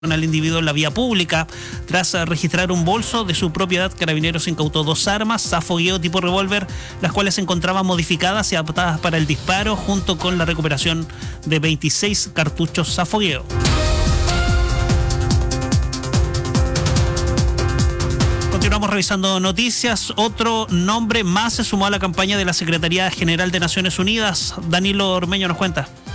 al individuo en la vía pública. Tras registrar un bolso de su propiedad, Carabineros incautó 2 armas a fogueo tipo revólver, las cuales se encontraban modificadas y adaptadas para el disparo, junto con la recuperación de 26 cartuchos a fogueo. Continuamos revisando noticias. Otro nombre más se sumó a la campaña de la Secretaría General de Naciones Unidas. Danilo Ormeño nos cuenta.